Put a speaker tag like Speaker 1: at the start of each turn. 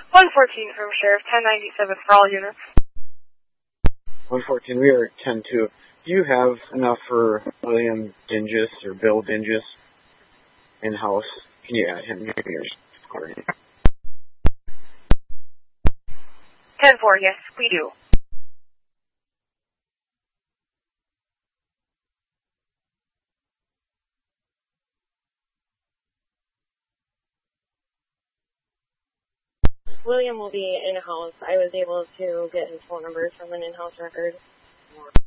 Speaker 1: 114 from Sheriff, 1097 for all units.
Speaker 2: 114, we are at 10-2. Do you have enough for William Dingus or Bill Dingus in-house? Can you add him to your scoring?
Speaker 1: 10-4, yes, we do.
Speaker 3: William will be in-house. I was able to get his phone number from an in-house record.